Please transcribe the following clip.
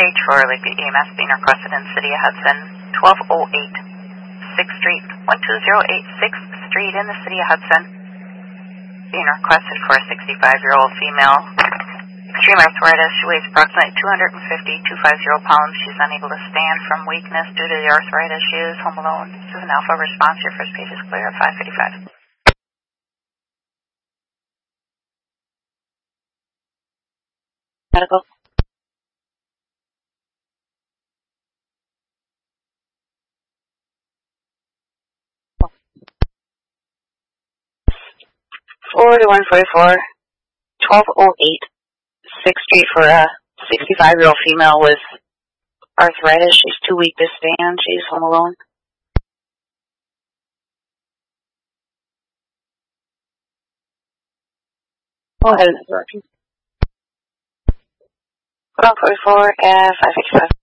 2H for Lakeview EMS being requested in City of Hudson, 1208 6th Street, 12086 6th Street in the City of Hudson, being requested for a 65-year-old female. Extreme arthritis. She weighs approximately 250 pounds. She's unable to stand from weakness due to the arthritis. She is home alone. This is an alpha response. Your first page is clear at 5:55. Medical. Forty-one 1208 6th Street for a 65-year-old female with arthritis. She's too weak to stand. She's home alone. Go ahead. Hold on, 44 at 5:55.